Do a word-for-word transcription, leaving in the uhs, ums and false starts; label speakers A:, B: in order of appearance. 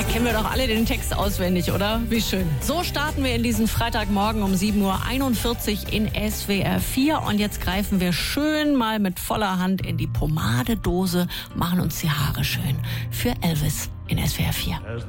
A: Kennen wir doch alle den Text auswendig, oder? Wie schön. So starten wir in diesen Freitagmorgen um sieben Uhr einundvierzig in S W R vier. Und jetzt greifen wir schön mal mit voller Hand in die Pomadedose, machen uns die Haare schön. Für Elvis in S W R vier.